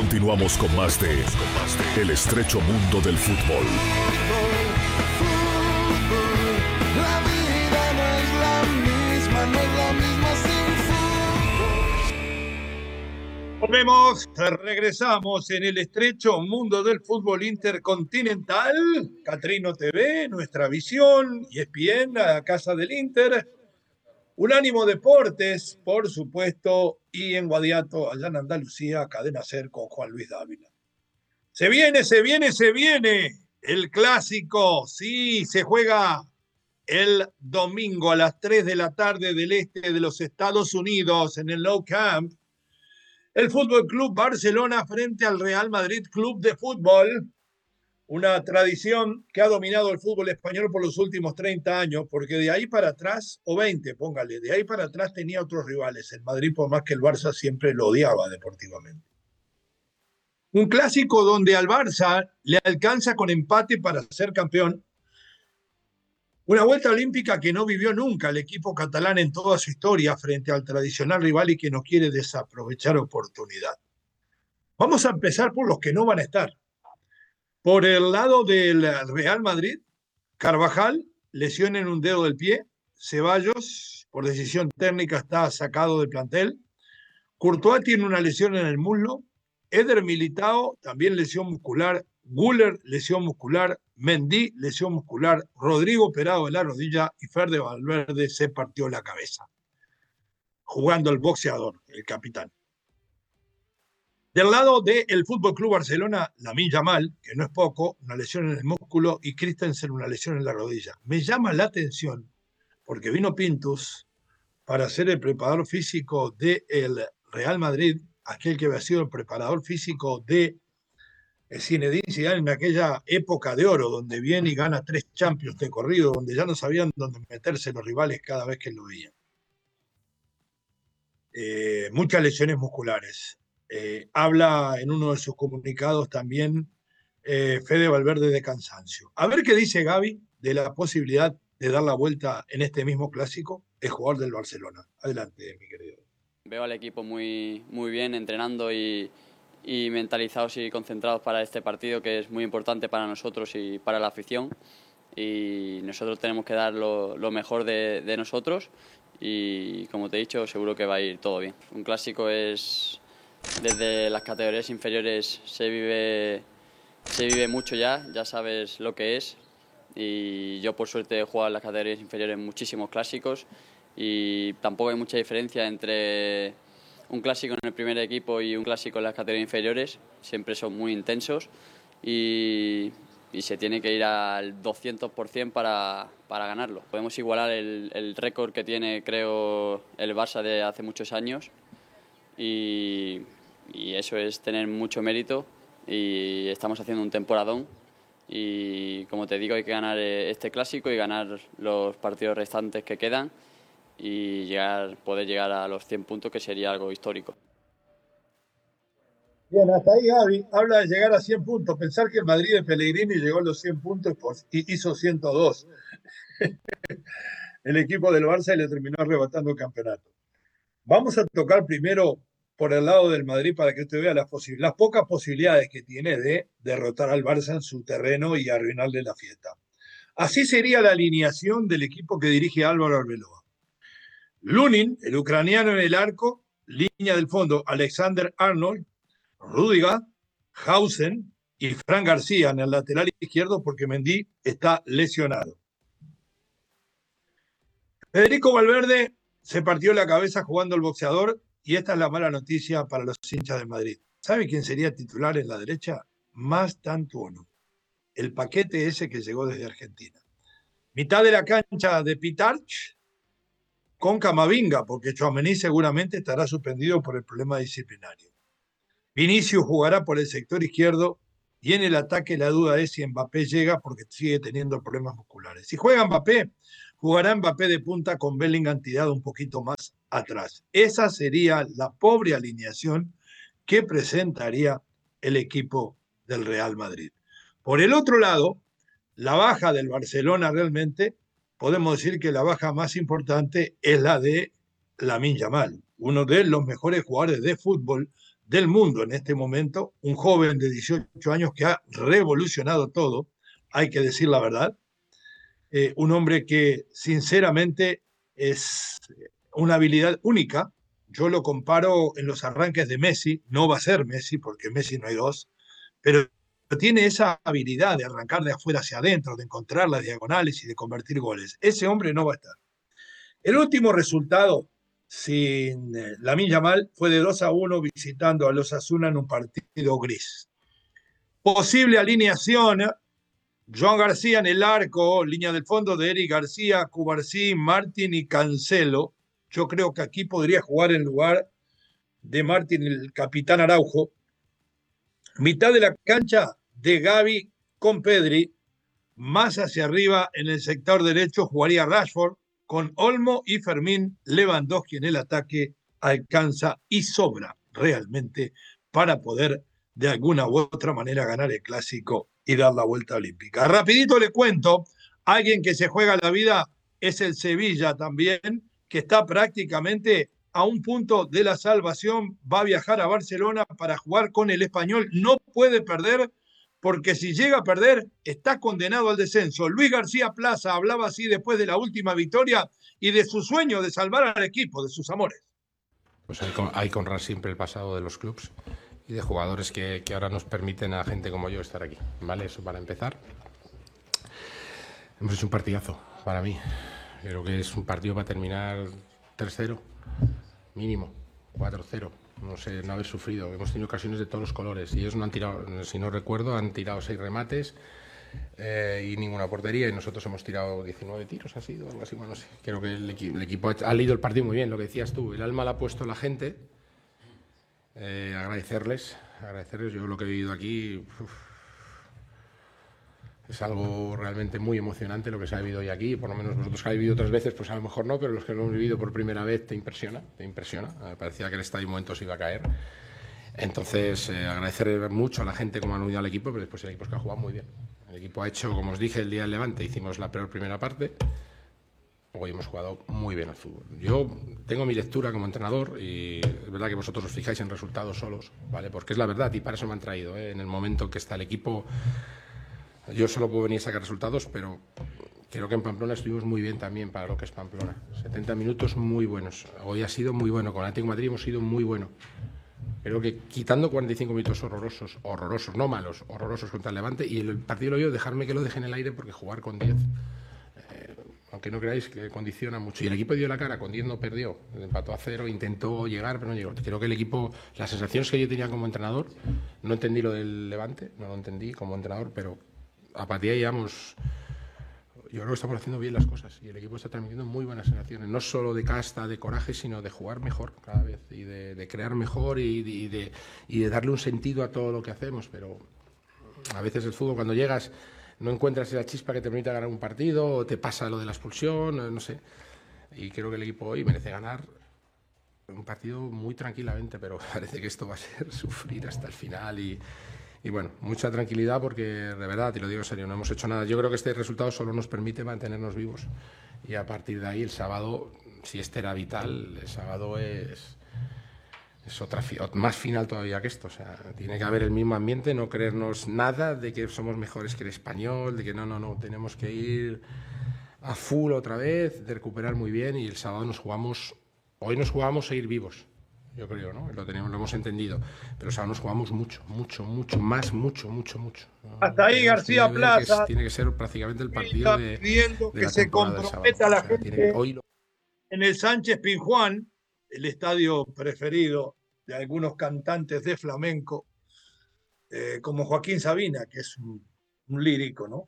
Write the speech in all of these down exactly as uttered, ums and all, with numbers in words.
Continuamos con más de El estrecho mundo del fútbol. La vida no es la misma, no es la misma sin fútbol. Volvemos, regresamos en el estrecho mundo del fútbol intercontinental. Catrino T V, Nuestra Visión, E S P N, la Casa del Inter, Unánimo Deportes, por supuesto, y en Guadiato, allá en Andalucía, Cadena Ser con Juan Luis Dávila. Se viene, se viene, se viene el clásico. Sí, se juega el domingo a las tres de la tarde del este de los Estados Unidos en el Nou Camp. El Fútbol Club Barcelona frente al Real Madrid Club de Fútbol. Una tradición que ha dominado el fútbol español por los últimos treinta años, porque de ahí para atrás, o veinte, póngale, de ahí para atrás tenía otros rivales. El Madrid, por más que el Barça siempre lo odiaba deportivamente. Un clásico donde al Barça le alcanza con empate para ser campeón. Una vuelta olímpica que no vivió nunca el equipo catalán en toda su historia frente al tradicional rival y que no quiere desaprovechar oportunidad. Vamos a empezar por los que no van a estar. Por el lado del Real Madrid, Carvajal, lesión en un dedo del pie. Ceballos, por decisión técnica, está sacado del plantel. Courtois tiene una lesión en el muslo. Eder Militao, también lesión muscular. Güler, lesión muscular. Mendy, lesión muscular. Rodrigo, operado de la rodilla. Y Fede Valverde se partió la cabeza, jugando el boxeador, el capitán. Del lado del Fútbol Club Barcelona, Lamine Yamal, que no es poco, una lesión en el músculo, y Christensen, una lesión en la rodilla. Me llama la atención porque vino Pintus para ser el preparador físico del Real Madrid, aquel que había sido el preparador físico de Zinedine Zidane en aquella época de oro, donde viene y gana tres Champions de corrido, donde ya no sabían dónde meterse los rivales cada vez que lo veían. Eh, muchas lesiones musculares. Eh, habla en uno de sus comunicados también eh, Fede Valverde de cansancio. A ver qué dice Gaby de la posibilidad de dar la vuelta en este mismo clásico, el jugador del Barcelona. Adelante, mi querido. Veo al equipo muy, muy bien entrenando y, y mentalizados y concentrados para este partido, que es muy importante para nosotros y para la afición. Y nosotros tenemos que dar lo, lo mejor de, de nosotros y, como te he dicho, seguro que va a ir todo bien. Un clásico es... Desde las categorías inferiores se vive, se vive mucho ya, ya sabes lo que es. Y yo por suerte he jugado en las categorías inferiores muchísimos clásicos y tampoco hay mucha diferencia entre un clásico en el primer equipo y un clásico en las categorías inferiores. Siempre son muy intensos y, y se tiene que ir al doscientos por ciento para, para ganarlo. Podemos igualar el, el récord que tiene, creo, el Barça de hace muchos años. Y, y eso es tener mucho mérito y estamos haciendo un temporadón y, como te digo, hay que ganar este clásico y ganar los partidos restantes que quedan y llegar, poder llegar a los cien puntos, que sería algo histórico. Bien, hasta ahí Gaby habla de llegar a cien puntos. Pensar que el Madrid de Pellegrini llegó a los cien puntos y hizo ciento dos. El equipo del Barça le terminó arrebatando el campeonato. Vamos a tocar primero por el lado del Madrid para que usted vea las, las pocas posibilidades que tiene de derrotar al Barça en su terreno y arruinarle la fiesta. Así sería la alineación del equipo que dirige Álvaro Arbeloa. Lunin, el ucraniano en el arco, línea del fondo, Alexander Arnold, Rüdiger, Hausen y Fran García en el lateral izquierdo porque Mendy está lesionado. Federico Valverde se partió la cabeza jugando el boxeador y esta es la mala noticia para los hinchas de Madrid. ¿Sabe quién sería titular en la derecha? Mastantuono, el paquete ese que llegó desde Argentina. Mitad de la cancha de Pitarch con Camavinga, porque Tchouaméni seguramente estará suspendido por el problema disciplinario. Vinicius jugará por el sector izquierdo y en el ataque la duda es si Mbappé llega porque sigue teniendo problemas musculares. Si juega Mbappé, jugará Mbappé de punta con Bellingham tirado un poquito más atrás. Esa sería la pobre alineación que presentaría el equipo del Real Madrid. Por el otro lado, la baja del Barcelona realmente, podemos decir que la baja más importante es la de Lamine Yamal, uno de los mejores jugadores de fútbol del mundo en este momento, un joven de dieciocho años que ha revolucionado todo, hay que decir la verdad, eh, un hombre que sinceramente es una habilidad única. Yo lo comparo en los arranques de Messi, no va a ser Messi porque Messi no hay dos, pero tiene esa habilidad de arrancar de afuera hacia adentro, de encontrar las diagonales y de convertir goles. Ese hombre no va a estar. El último resultado sin eh, Lamine Yamal fue de dos a uno visitando a los Osasuna en un partido gris. Posible alineación: Joan García en el arco, línea del fondo de Eric García, Cubarsí, Martín y Cancelo. Yo creo que aquí podría jugar en lugar de Martín el capitán Araujo. Mitad de la cancha de Gavi con Pedri. Más hacia arriba en el sector derecho jugaría Rashford con Olmo y Fermín. Lewandowski en el ataque alcanza y sobra realmente para poder de alguna u otra manera ganar el clásico y dar la vuelta olímpica. Rapidito le cuento, alguien que se juega la vida es el Sevilla también, que está prácticamente a un punto de la salvación. Va a viajar a Barcelona para jugar con el Español. No puede perder, porque si llega a perder, está condenado al descenso. Luis García Plaza hablaba así después de la última victoria y de su sueño de salvar al equipo, de sus amores. Pues hay, hay que honrar siempre el pasado de los clubes y de jugadores que, que ahora nos permiten a gente como yo estar aquí, ¿vale? Eso para empezar. Hemos hecho un partidazo para mí. Creo que es un partido para terminar tres cero, mínimo, cuatro cero. No sé, no haber sufrido. Hemos tenido ocasiones de todos los colores y ellos no han tirado, si no recuerdo, han tirado seis remates eh, y ninguna portería, y nosotros hemos tirado diecinueve tiros, ha sido algo así, bueno, no sé. Creo que el, equi el equipo ha, ha leído el partido muy bien, lo que decías tú, el alma la ha puesto la gente. Eh, agradecerles, agradecerles, yo lo que he vivido aquí uf, es algo realmente muy emocionante lo que se ha vivido hoy aquí. Por lo menos vosotros que habéis vivido otras veces, pues a lo mejor no, pero los que lo hemos vivido por primera vez te impresiona, te impresiona. Me parecía que el estadio en momentos iba a caer. Entonces, eh, agradecer mucho a la gente como han unido al equipo, pero después el equipo es que ha jugado muy bien. El equipo ha hecho, como os dije el día del Levante, hicimos la peor primera parte. Hoy hemos jugado muy bien al fútbol. Yo tengo mi lectura como entrenador y es verdad que vosotros os fijáis en resultados solos, ¿vale? Porque es la verdad y para eso me han traído, ¿eh? En el momento que está el equipo. Yo solo puedo venir a sacar resultados, pero creo que en Pamplona estuvimos muy bien también para lo que es Pamplona. setenta minutos muy buenos. Hoy ha sido muy bueno. Con Atlético de Madrid hemos sido muy bueno. Creo que quitando cuarenta y cinco minutos horrorosos, horrorosos, no malos, horrorosos contra el Levante, y el partido lo yo, dejarme que lo deje en el aire porque jugar con diez, eh, aunque no creáis que condiciona mucho. Y el equipo dio la cara, con diez no perdió, empató a cero, intentó llegar, pero no llegó. Creo que el equipo, las sensaciones que yo tenía como entrenador, no entendí lo del Levante, no lo entendí como entrenador, pero a partir de ahí vamos, yo creo que estamos haciendo bien las cosas y el equipo está transmitiendo muy buenas sensaciones, no solo de casta, de coraje, sino de jugar mejor cada vez y de, de crear mejor y de, y, de, y de darle un sentido a todo lo que hacemos. Pero a veces el fútbol, cuando llegas, no encuentras esa chispa que te permita ganar un partido, o te pasa lo de la expulsión, no sé. Y creo que el equipo hoy merece ganar un partido muy tranquilamente, pero parece que esto va a ser sufrir hasta el final y... Y bueno, mucha tranquilidad porque, de verdad, te lo digo en serio, no hemos hecho nada. Yo creo que este resultado solo nos permite mantenernos vivos. Y a partir de ahí, el sábado, si este era vital, el sábado es, es otra, más final todavía que esto. O sea, tiene que haber el mismo ambiente, no creernos nada de que somos mejores que el Español, de que no, no, no, tenemos que ir a full otra vez, de recuperar muy bien. Y el sábado nos jugamos, hoy nos jugamos a ir vivos. Yo creo, ¿no? Lo tenemos, lo hemos entendido. Pero o sea, nos jugamos mucho, mucho, mucho, más, mucho, mucho, mucho. Hasta ahí García que Plaza. Que es, tiene que ser prácticamente el partido de, pidiendo de que la se comprometa la o sea, gente que, hoy lo... en el Sánchez Pizjuán, el estadio preferido de algunos cantantes de flamenco, eh, como Joaquín Sabina, que es un, un lírico, ¿no?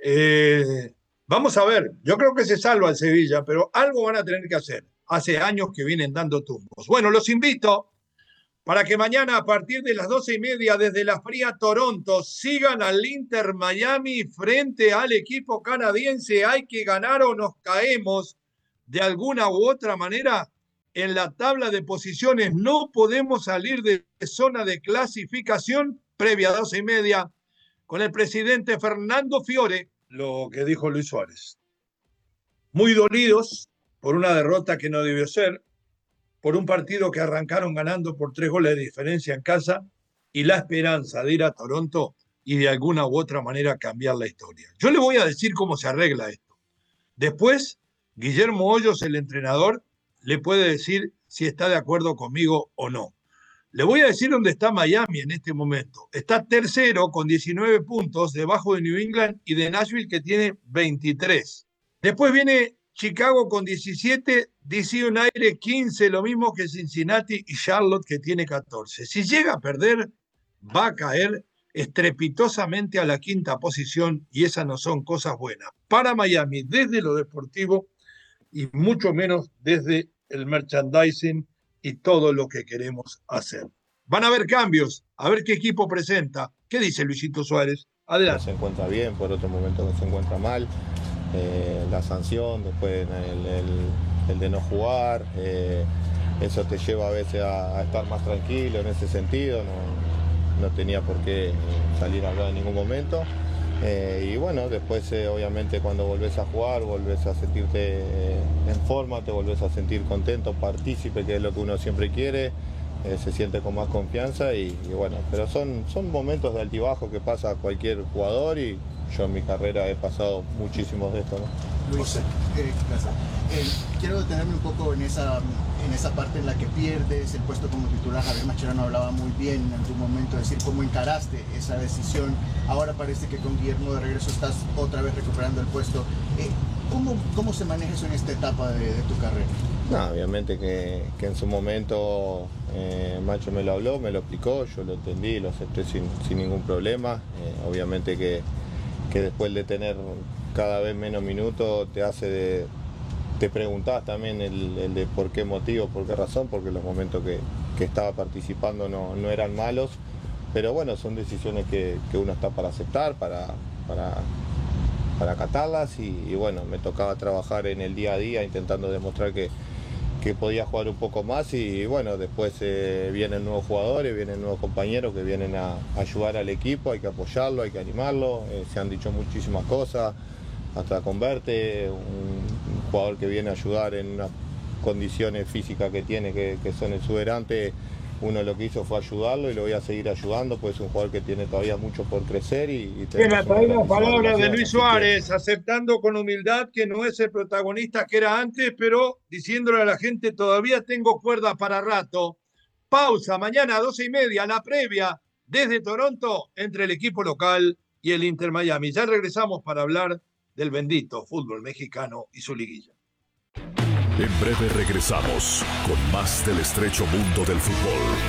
Eh, vamos a ver, yo creo que se salva el Sevilla, pero algo van a tener que hacer. Hace años que vienen dando tumbos. Bueno, los invito para que mañana a partir de las doce y media desde la fría Toronto sigan al Inter Miami frente al equipo canadiense. Hay que ganar o nos caemos de alguna u otra manera en la tabla de posiciones. No podemos salir de zona de clasificación previa a doce y media con el presidente Fernando Fiore, lo que dijo Luis Suárez. Muy dolidos por una derrota que no debió ser, por un partido que arrancaron ganando por tres goles de diferencia en casa y la esperanza de ir a Toronto y de alguna u otra manera cambiar la historia. Yo le voy a decir cómo se arregla esto. Después, Guillermo Hoyos, el entrenador, le puede decir si está de acuerdo conmigo o no. Le voy a decir dónde está Miami en este momento. Está tercero con diecinueve puntos, debajo de New England y de Nashville, que tiene veintitrés. Después viene Chicago con diecisiete, D C United quince, lo mismo que Cincinnati y Charlotte, que tiene catorce. Si llega a perder, va a caer estrepitosamente a la quinta posición, y esas no son cosas buenas para Miami desde lo deportivo y mucho menos desde el merchandising y todo lo que queremos hacer. Van a haber cambios, a ver qué equipo presenta. ¿Qué dice Luisito Suárez? Adelante. Se encuentra bien, por otro momento que se encuentra mal. Eh, la sanción, después el, el, el de no jugar, eh, eso te lleva a veces a, a estar más tranquilo en ese sentido. No, no tenía por qué salir a hablar en ningún momento. Eh, y bueno, después eh, obviamente cuando volvés a jugar, volvés a sentirte eh, en forma, te volvés a sentir contento, partícipe, que es lo que uno siempre quiere, eh, se siente con más confianza y, y bueno, pero son, son momentos de altibajo que pasa a cualquier jugador y yo en mi carrera he pasado muchísimos de estos, ¿no? Luis, eh, gracias. Eh, quiero detenerme un poco en esa, en esa parte en la que pierdes el puesto como titular. Javier Mascherano hablaba muy bien en algún momento, de decir cómo encaraste esa decisión. Ahora parece que con Guillermo de regreso estás otra vez recuperando el puesto. Eh, ¿cómo, ¿Cómo se maneja eso en esta etapa de, de tu carrera? No, obviamente que, que en su momento eh, Macho me lo habló, me lo explicó, yo lo entendí, lo acepté sin, sin ningún problema. Eh, obviamente que, que después de tener cada vez menos minutos te hace de, te preguntás también el, el de por qué motivo, por qué razón, porque los momentos que, que estaba participando no, no eran malos, pero bueno, son decisiones que, que uno está para aceptar, para, para, para acatarlas y, y bueno, me tocaba trabajar en el día a día intentando demostrar que, que podía jugar un poco más y, y bueno, después eh, vienen nuevos jugadores, vienen nuevos compañeros que vienen a, a ayudar al equipo, hay que apoyarlo, hay que animarlo, eh, se han dicho muchísimas cosas, hasta Converte, un, un jugador que viene a ayudar en unas condiciones físicas que tiene que, que son exuberantes. Uno lo que hizo fue ayudarlo y lo voy a seguir ayudando, pues es un jugador que tiene todavía mucho por crecer. Y, y Bien, hasta ahí las palabras de Luis Suárez, que... aceptando con humildad que no es el protagonista que era antes, pero diciéndole a la gente, todavía tengo cuerda para rato. Pausa, mañana a doce y media, la previa desde Toronto entre el equipo local y el Inter Miami. Ya regresamos para hablar del bendito fútbol mexicano y su liguilla. En breve regresamos con más del estrecho mundo del fútbol.